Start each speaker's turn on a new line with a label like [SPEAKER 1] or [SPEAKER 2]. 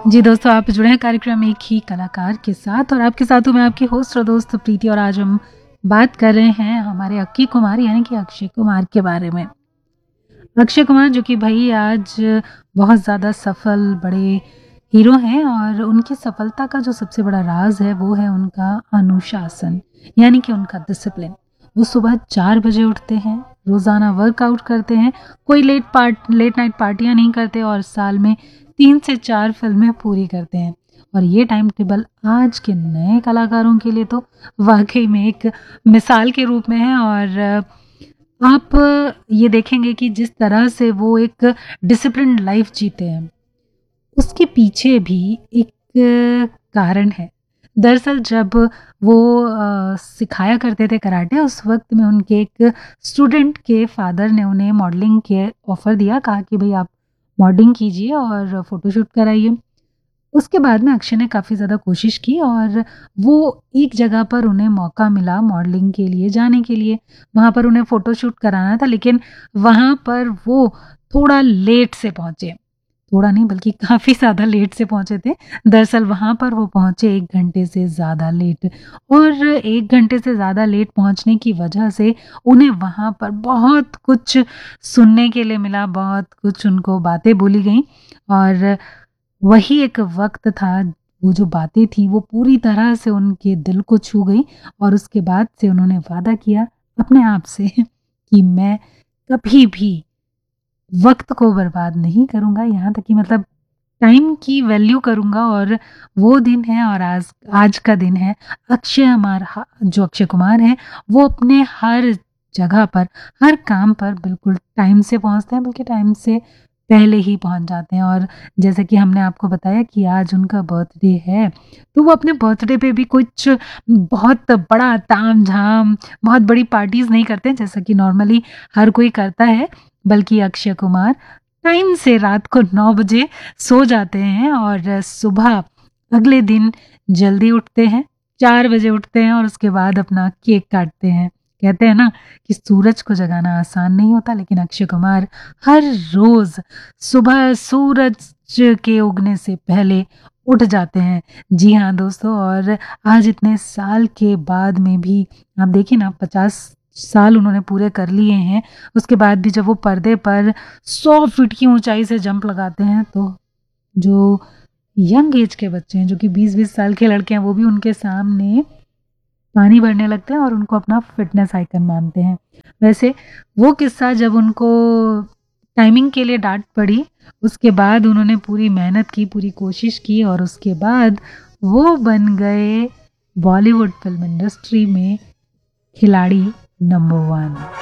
[SPEAKER 1] जी दोस्तों, आप जुड़े हैं कार्यक्रम एक ही कलाकार के साथ और आपके साथ हूँ मैं आपकी होस्ट और दोस्त प्रीति। और आज हम बात कर रहे हैं हमारे अक्की कुमार यानी कि अक्षय कुमार के बारे में। अक्षय कुमार जो कि भाई आज बहुत ज़्यादा सफल बड़े हीरो हैं और उनकी सफलता का जो सबसे बड़ा राज है वो है उनका अनुशासन यानी कि उनका डिसिप्लिन। वो सुबह 4 बजे उठते हैं, रोज़ाना वर्कआउट करते हैं, कोई लेट नाइट पार्टियां नहीं करते और साल में 3 से 4 फिल्में पूरी करते हैं। और ये टाइम टेबल आज के नए कलाकारों के लिए तो वाकई में एक मिसाल के रूप में है। और आप ये देखेंगे कि जिस तरह से वो एक डिसिप्लिन्ड लाइफ जीते हैं उसके पीछे भी एक कारण है। दरअसल जब वो सिखाया करते थे कराटे, उस वक्त में उनके एक स्टूडेंट के फादर ने उन्हें मॉडलिंग के ऑफ़र दिया, कहा कि भाई आप मॉडलिंग कीजिए और फ़ोटोशूट कराइए। उसके बाद में अक्षय ने काफ़ी ज़्यादा कोशिश की और वो एक जगह पर उन्हें मौका मिला मॉडलिंग के लिए जाने के लिए। वहाँ पर उन्हें फ़ोटोशूट कराना था, लेकिन वहाँ पर वो थोड़ा लेट से पहुँचे। थोड़ा नहीं बल्कि काफ़ी ज़्यादा लेट से पहुँचे थे। दरअसल वहाँ पर वो पहुँचे 1 घंटे से ज़्यादा लेट, और 1 घंटे से ज़्यादा लेट पहुँचने की वजह से उन्हें वहाँ पर बहुत कुछ सुनने के लिए मिला, बहुत कुछ उनको बातें बोली गईं। और वही एक वक़्त था, वो जो बातें थी वो पूरी तरह से उनके दिल को छू गई। और उसके बाद से उन्होंने वादा किया अपने आप से कि मैं कभी भी वक़्त को बर्बाद नहीं करूँगा, यहाँ तक कि मतलब टाइम की वैल्यू करूँगा। और वो दिन है और आज आज का दिन है। जो अक्षय कुमार हैं वो अपने हर जगह पर, हर काम पर बिल्कुल टाइम से पहुँचते हैं, बल्कि टाइम से पहले ही पहुँच जाते हैं। और जैसे कि हमने आपको बताया कि आज उनका बर्थडे है, तो वो अपने बर्थडे पे भी कुछ बहुत बड़ा ताम-झाम, बहुत बड़ी पार्टीज़ नहीं करते हैं जैसा कि नॉर्मली हर कोई करता है, बल्कि अक्षय कुमार टाइम से रात को 9 बजे सो जाते हैं और सुबह अगले दिन जल्दी उठते हैं, 4 बजे उठते हैं और उसके बाद अपना केक काटते हैं। कहते हैं ना कि सूरज को जगाना आसान नहीं होता, लेकिन अक्षय कुमार हर रोज़ सुबह सूरज के उगने से पहले उठ जाते हैं। जी हाँ दोस्तों, और आज इतने साल के बाद में भी आप देखिए ना, 50 साल उन्होंने पूरे कर लिए हैं। उसके बाद भी जब वो पर्दे पर 100 फीट की ऊंचाई से जंप लगाते हैं, तो जो यंग एज के बच्चे हैं, जो कि 20-20 साल के लड़के हैं, वो भी उनके सामने पानी भरने लगते हैं और उनको अपना फिटनेस आइकन मानते हैं। वैसे वो किस्सा, जब उनको टाइमिंग के लिए डांट पड़ी, उसके बाद उन्होंने पूरी मेहनत की, पूरी कोशिश की और उसके बाद वो बन गए बॉलीवुड फिल्म इंडस्ट्री में खिलाड़ी नंबर 1।